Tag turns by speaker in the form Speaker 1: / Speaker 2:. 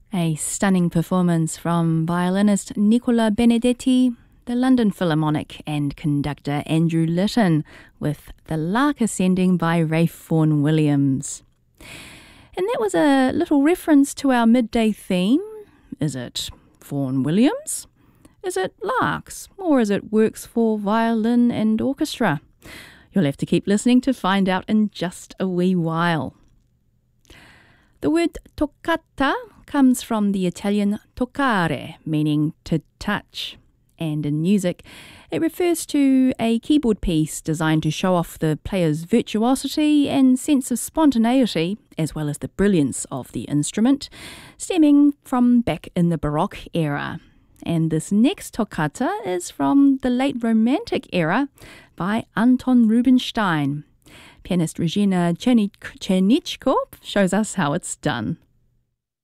Speaker 1: A stunning performance from violinist Nicola Benedetti, the London Philharmonic, and conductor Andrew Litton, with The Lark Ascending by Ralph Vaughan Williams. And that was a little reference to our midday theme. Is it Vaughan Williams? Is it larks? Or is it works for violin and orchestra? You'll have to keep listening to find out in just a wee while. The word toccata comes from the Italian toccare, meaning to touch. And in music, it refers to a keyboard piece designed to show off the player's virtuosity and sense of spontaneity, as well as the brilliance of the instrument, stemming from back in the Baroque era. And this next toccata is from the late Romantic era by Anton Rubinstein. Pianist Regina Chernyshkov shows us how it's done.